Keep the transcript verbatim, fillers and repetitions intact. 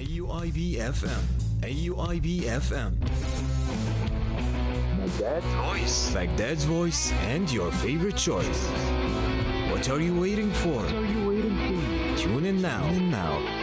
A U I B F M. A U I B F M. Dad's voice. Baghdad's voice and your favorite choice. What are you waiting for? What are you waiting for? Tune in now. Tune in now.